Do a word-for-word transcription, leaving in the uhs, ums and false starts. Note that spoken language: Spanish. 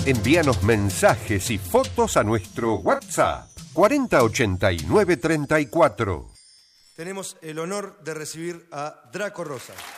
Envíanos mensajes y fotos a nuestro WhatsApp cuarenta ochenta y nueve treinta y cuatro. Tenemos el honor de recibir a Draco Rosa.